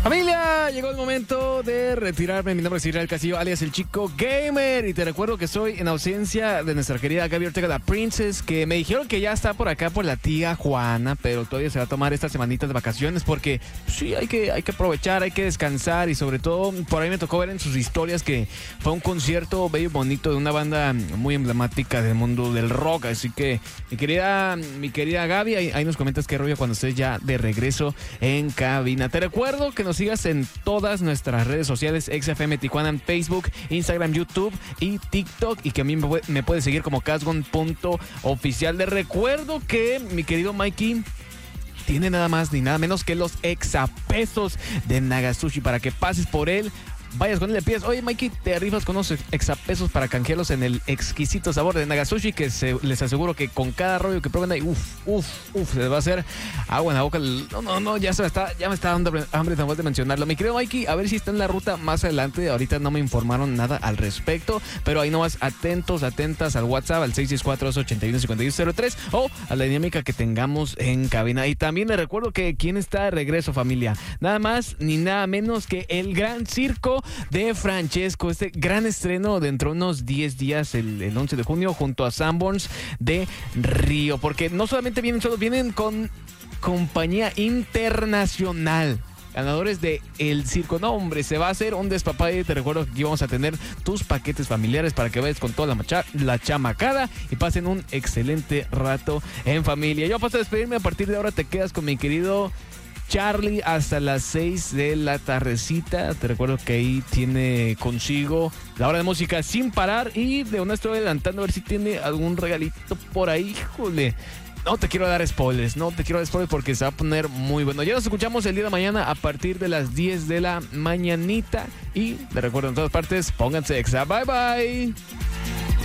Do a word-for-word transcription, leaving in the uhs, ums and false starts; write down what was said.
Familia, llegó el momento de retirarme. Mi nombre es Israel Castillo, alias el Chico Gamer. Y te recuerdo que estoy en ausencia de nuestra querida Gaby Ortega, la Princess, que me dijeron que ya está por acá por la tía Juana, pero todavía se va a tomar estas semanitas de vacaciones porque pues, sí, hay que, hay que aprovechar, hay que descansar. Y sobre todo, por ahí me tocó ver en sus historias que fue un concierto bello y bonito de una banda muy emblemática del mundo del rock. Así que, mi querida, mi querida Gaby, ahí, ahí nos comentas qué rollo cuando estés ya de regreso en cabina. Te recuerdo que nos sigas en todas nuestras redes sociales, X F M Tijuana en Facebook, Instagram, YouTube y TikTok, y que a mí me, me puedes seguir como casgon punto oficial. Les recuerdo que mi querido Mikey tiene nada más ni nada menos que los exapesos de Nagasushi para que pases por él. Vayas con él, le pides, oye Mikey, te rifas con unos exapesos para canjearlos en el exquisito sabor de Nagasushi, que se, les aseguro que con cada rollo que prueben ahí, uff, uff, uff, se les va a hacer agua en la boca. No, no, no, ya se me está, ya me está dando hambre tan de mencionarlo. Mi querido Mikey, a ver si está en la ruta más adelante. Ahorita no me informaron nada al respecto, pero ahí nomás atentos, atentas al WhatsApp, al seis seis cuatro, dos ocho uno, cinco uno cero tres o a la dinámica que tengamos en cabina. Y también les recuerdo que quién está de regreso, familia. Nada más ni nada menos que el Gran Circo de Francesco, este gran estreno dentro de unos diez días, el, el once de junio, junto a Sanborns de Río, porque no solamente vienen solos, vienen con compañía internacional. Ganadores de El Circo. No, hombre, se va a hacer un despapalle. Te recuerdo que aquí vamos a tener tus paquetes familiares para que vayas con toda la, macha, la chamacada y pasen un excelente rato en familia. Yo paso a despedirme. A partir de ahora te quedas con mi querido Charlie hasta las seis de la tardecita. Te recuerdo que ahí tiene consigo la hora de música sin parar. Y de una estoy adelantando a ver si tiene algún regalito por ahí. Híjole, no te quiero dar spoilers, no te quiero dar spoilers porque se va a poner muy bueno. Ya nos escuchamos el día de mañana a partir de las diez de la mañanita. Y te recuerdo en todas partes, pónganse exa. Bye bye.